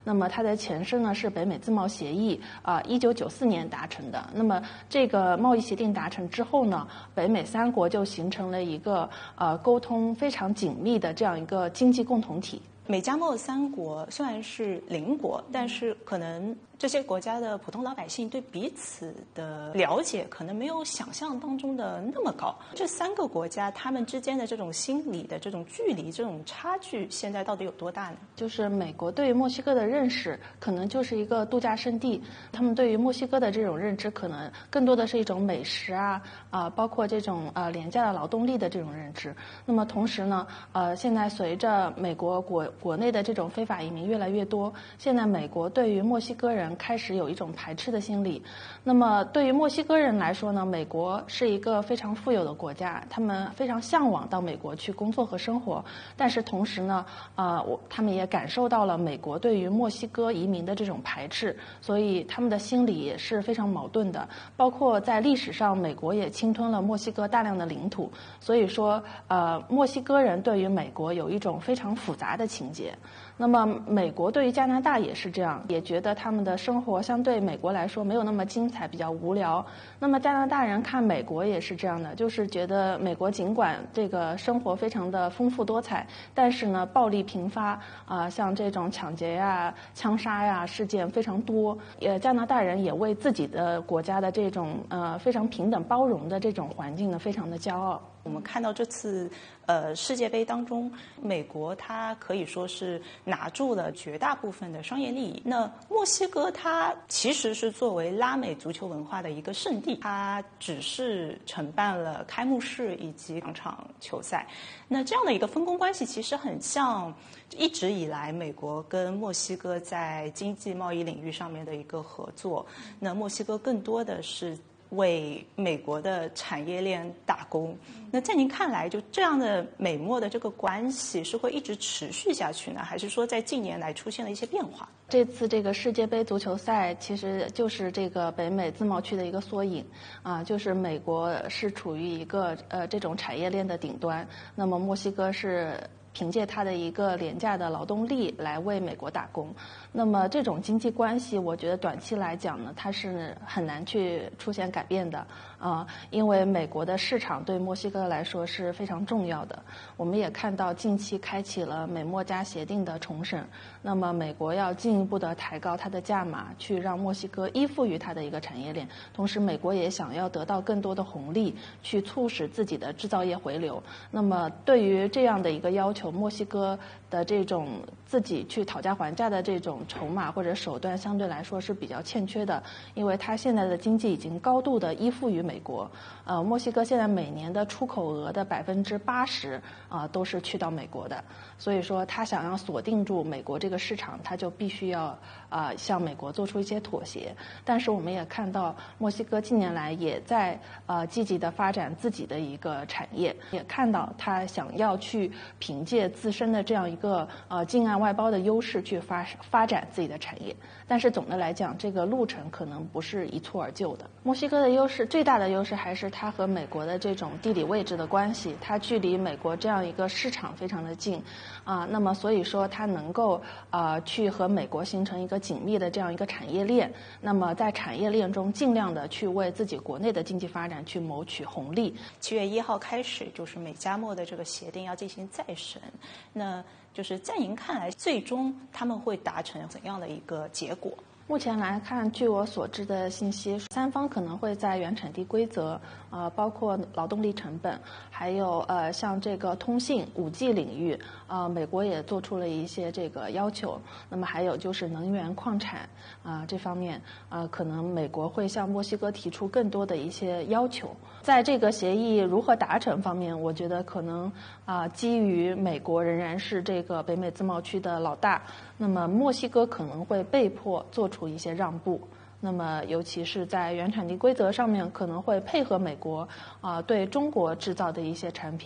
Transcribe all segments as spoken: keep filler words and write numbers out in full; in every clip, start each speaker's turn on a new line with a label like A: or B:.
A: 那么它的前身呢是北美自贸协议，啊，一九九四年达成的。那么这个贸易协定达成之后呢，北美三国就形成了一个呃沟通非常紧密的这样一个经济共同体。
B: 美加墨三国虽然是邻国，但是可能这些国家的普通老百姓对彼此的了解可能没有想象当中的那么高。这三个国家他们之间的这种心理的这种距离、这种差距，现在到底有多大呢？
A: 就是美国对于墨西哥的认识，可能就是一个度假胜地。他们对于墨西哥的这种认知，可能更多的是一种美食啊啊、呃，包括这种呃廉价的劳动力的这种认知。那么同时呢，呃，现在随着美国国国内的这种非法移民越来越多，现在美国对于墨西哥人开始有一种排斥的心理。那么对于墨西哥人来说呢，美国是一个非常富有的国家，他们非常向往到美国去工作和生活。但是同时呢，呃，我他们也感受到了美国对于墨西哥移民的这种排斥，所以他们的心理也是非常矛盾的。包括在历史上，美国也侵吞了墨西哥大量的领土，所以说，呃，墨西哥人对于美国有一种非常复杂的情节。那么美国对于加拿大也是这样，也觉得他们的生活相对美国来说没有那么精彩，比较无聊。那么加拿大人看美国也是这样的，就是觉得美国尽管这个生活非常的丰富多彩，但是呢暴力频发啊、呃，像这种抢劫呀、枪杀呀事件非常多。也加拿大人也为自己的国家的这种呃非常平等包容的这种环境呢非常的骄傲。
B: 我们看到这次呃世界杯当中，美国它可以说是拿住了绝大部分的商业利益。那墨西哥它其实是作为拉美足球文化的一个圣地，它只是承办了开幕式以及两场球赛。那这样的一个分工关系，其实很像一直以来美国跟墨西哥在经济贸易领域上面的一个合作。那墨西哥更多的是为美国的产业链打工。那在您看来，就这样的美墨的这个关系是会一直持续下去呢，还是说在近年来出现了一些变化？
A: 这次这个世界杯足球赛其实就是这个北美自贸区的一个缩影啊，就是美国是处于一个呃这种产业链的顶端，那么墨西哥是凭借它的一个廉价的劳动力来为美国打工。那么这种经济关系，我觉得短期来讲呢，它是很难去出现改变的啊、呃，因为美国的市场对墨西哥来说是非常重要的。我们也看到近期开启了美墨加协定的重审，那么美国要进一步的抬高它的价码，去让墨西哥依附于它的一个产业链。同时，美国也想要得到更多的红利，去促使自己的制造业回流。那么对于这样的一个要求，墨西哥的这种自己去讨价还价的这种筹码或者手段相对来说是比较欠缺的，因为它现在的经济已经高度的依附于美国。呃，墨西哥现在每年的出口额的百分之八十啊都是去到美国的，所以说他想要锁定住美国这个市场，他就必须要啊、呃、向美国做出一些妥协。但是我们也看到，墨西哥近年来也在呃积极的发展自己的一个产业，也看到他想要去凭借自身的这样一个呃境外外包的优势去发发展自己的产业。但是总的来讲，这个路程可能不是一蹴而就的。墨西哥的优势最大的优势还是它和美国的这种地理位置的关系，它距离美国这样一个市场非常的近啊、呃，那么所以说它能够呃去和美国形成一个紧密的这样一个产业链，那么在产业链中尽量的去为自己国内的经济发展去谋取红利。
B: 七月一号开始，就是美加墨的这个协定要进行再审，那就是在您看来，最终他们会达成怎样的一个结果？
A: 目前来看，据我所知的信息，三方可能会在原产地规则，呃，包括劳动力成本，还有呃像这个通信、五 G 领域，呃，美国也做出了一些这个要求。那么还有就是能源、矿产啊、呃、这方面，呃，可能美国会向墨西哥提出更多的一些要求。在这个协议如何达成方面，我觉得可能啊、呃，基于美国仍然是这个北美自贸区的老大，那么墨西哥可能会被迫做出一些让步。那么尤其是在原产地规则上面，可能会配合美国啊、呃、对中国制造的一些产品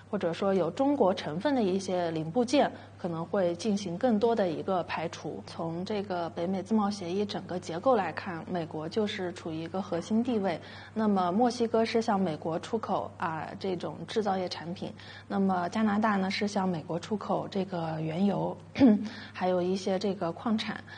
A: 或者说有中国成分的一些零部件，可能会进行更多的一个排除。从这个北美自贸协议整个结构来看，美国就是处于一个核心地位，那么墨西哥是向美国出口啊这种制造业产品，那么加拿大呢是向美国出口这个原油，还有一些这个矿产。